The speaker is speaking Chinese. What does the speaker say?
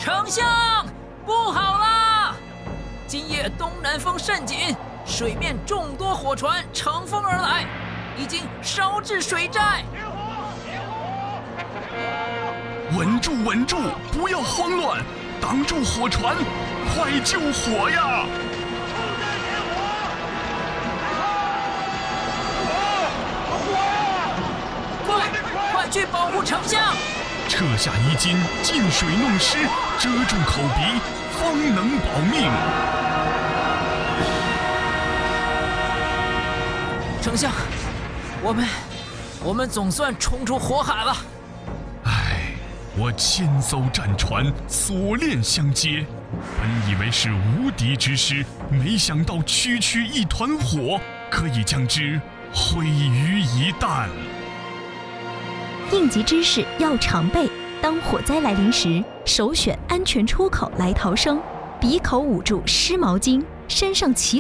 丞相，不好啦！今夜东南风甚紧，水面众多火船乘风而来，已经烧至水寨。 稳住，稳住，不要慌乱，挡住火船，快救火呀！ 快去保护丞相！ 撤下衣襟，进水弄湿，遮住口鼻，方能保命。 丞相，我们总算冲出火海了。 唉，我千艘战船锁链相接，本以为是无敌之师，没想到区区一团火，可以将之毁于一旦。 应急知识要常备，当火灾来临时，首选安全出口来逃生，鼻口捂住湿毛巾，身上齐